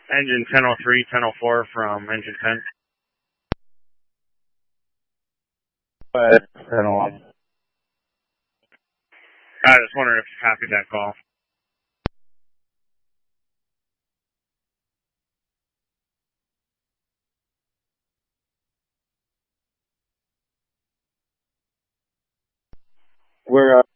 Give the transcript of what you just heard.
Engine 1003, 1004 from engine 10. Go ahead. 1001. I just wondering if you copied that call. We're